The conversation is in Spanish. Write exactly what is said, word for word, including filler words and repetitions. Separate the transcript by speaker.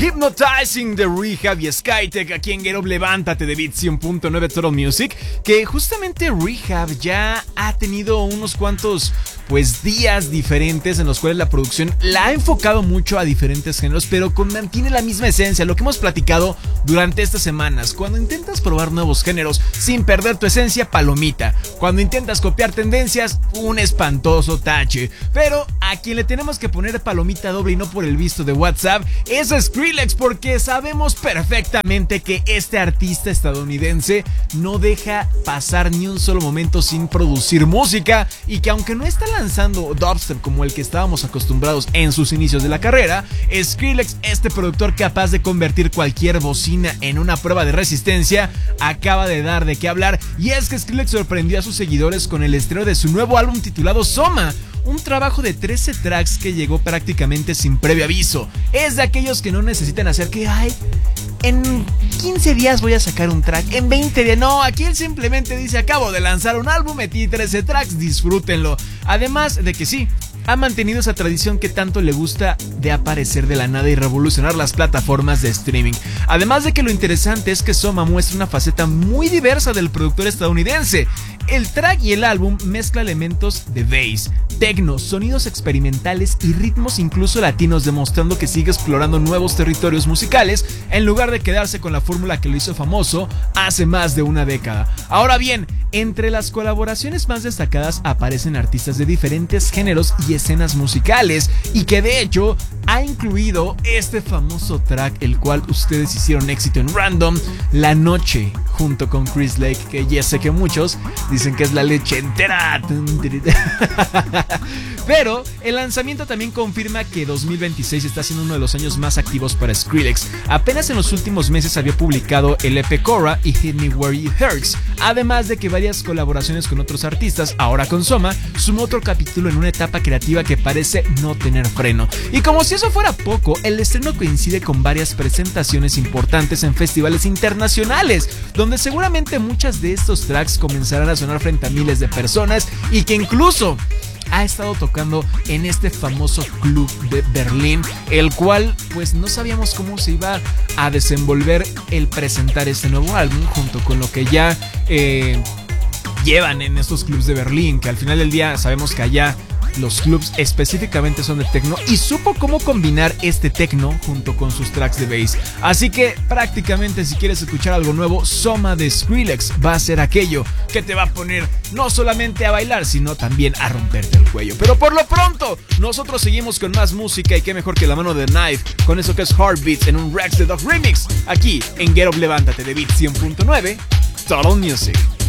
Speaker 1: Hypnotizing de Rehab y Skytech aquí en Get Up, levántate de Beat cien punto nueve Total Music. Que justamente Rehab ya ha tenido unos cuantos pues días diferentes en los cuales la producción la ha enfocado mucho a diferentes géneros, pero con, mantiene la misma esencia, lo que hemos platicado durante estas semanas. Cuando intentas probar nuevos géneros sin perder tu esencia, palomita. Cuando intentas copiar tendencias, un espantoso tache. Pero a quien le tenemos que poner palomita doble y no por el visto de WhatsApp es a Skrillex, porque sabemos perfectamente que este artista estadounidense no deja pasar ni un solo momento sin producir música, y que aunque no está lanzando dubstep como el que estábamos acostumbrados en sus inicios de la carrera, Skrillex, este productor capaz de convertir cualquier bocina en una prueba de resistencia, acaba de dar de qué hablar. Y es que Skrillex sorprendió a sus seguidores con el estreno de su nuevo álbum titulado Soma, un trabajo de trece tracks que llegó prácticamente sin previo aviso. Es de aquellos que no necesitan hacer que, ay, en quince días voy a sacar un track, en veinte días. No, aquí él simplemente dice: acabo de lanzar un álbum, metí trece tracks, disfrútenlo. Además de que sí, ha mantenido esa tradición que tanto le gusta de aparecer de la nada y revolucionar las plataformas de streaming. Además de que lo interesante es que Soma muestra una faceta muy diversa del productor estadounidense. El track y el álbum mezcla elementos de bass, techno, sonidos experimentales y ritmos incluso latinos, demostrando que sigue explorando nuevos territorios musicales en lugar de quedarse con la fórmula que lo hizo famoso hace más de una década. Ahora bien, entre las colaboraciones más destacadas aparecen artistas de diferentes géneros y escenas musicales, y que de hecho ha incluido este famoso track, el cual ustedes hicieron éxito en Random, La Noche, junto con Chris Lake, que ya sé que muchos dicen que es la leche entera. Pero el lanzamiento también confirma que dos mil veintiséis está siendo uno de los años más activos para Skrillex. Apenas en los últimos meses había publicado el E P Cora y Hit Me Where It Hurts, además de que varias colaboraciones con otros artistas. Ahora con Soma sumó otro capítulo en una etapa creativa que parece no tener freno. Y como si eso fuera poco, el estreno coincide con varias presentaciones importantes en festivales internacionales, donde seguramente muchas de estos tracks comenzarán a sonar frente a miles de personas, y que incluso ha estado tocando en este famoso club de Berlín, el cual pues no sabíamos cómo se iba a desenvolver el presentar este nuevo álbum junto con lo que ya eh, llevan en estos clubs de Berlín, que al final del día sabemos que allá los clubs específicamente son de techno, y supo cómo combinar este techno junto con sus tracks de bass. Así que prácticamente, si quieres escuchar algo nuevo, Soma de Skrillex va a ser aquello que te va a poner no solamente a bailar, sino también a romperte el cuello. Pero por lo pronto, nosotros seguimos con más música, y qué mejor que la mano de Knife con eso que es Heartbeats en un Rex the Dog remix, aquí en Get Up, levántate de Beat cien punto nueve Total Music.